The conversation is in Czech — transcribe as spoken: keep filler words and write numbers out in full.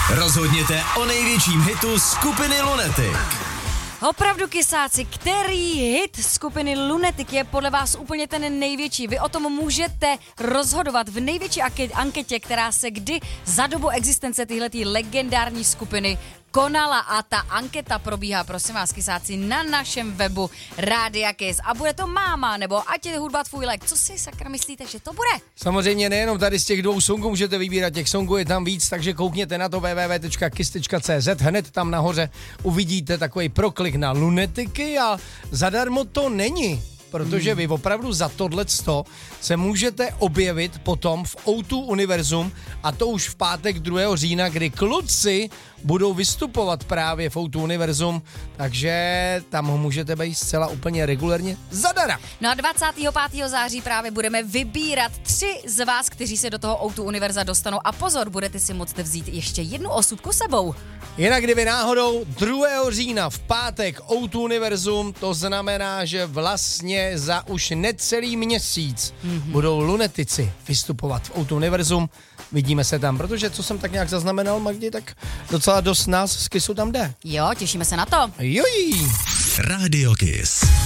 Rozhodněte o největším hitu skupiny Lunatic. Opravdu, kysáci, který hit skupiny Lunatic je podle vás úplně ten největší? Vy o tom můžete rozhodovat v největší anketě, která se kdy za dobu existence téhletý legendární skupiny konala, a ta anketa probíhá, prosím vás, kysáci, na našem webu Rádia Kiss. A bude to máma, nebo ať je hudba tvůj lék. Co si sakra myslíte, že to bude? Samozřejmě nejenom tady z těch dvou songů můžete vybírat, těch songů je tam víc, takže koukněte na to w w w tečka kiss tečka c z, hned tam nahoře uvidíte takový proklik na Lunatiky a zadarmo to není. Protože vy opravdu za tohleto se můžete objevit potom v ó dva Univerzum, a to už v pátek druhého října, kdy kluci budou vystupovat právě v ó dva Univerzum, takže tam ho můžete být zcela úplně regulérně zadara. No a dvacátého pátého září právě budeme vybírat tři z vás, kteří se do toho ó dva Univerza dostanou, a pozor, budete si moct vzít ještě jednu osůbku sebou. Jinak kdyby náhodou druhého října v pátek ó dva Univerzum, to znamená, že vlastně za už necelý měsíc mm-hmm. budou Lunatici vystupovat v ó dva Univerzum. Vidíme se tam, protože co jsem tak nějak zaznamenal, Magdi, tak docela dost nás z Kissu tam jde. Jo, těšíme se na to. Jojí. Rádio Kiss.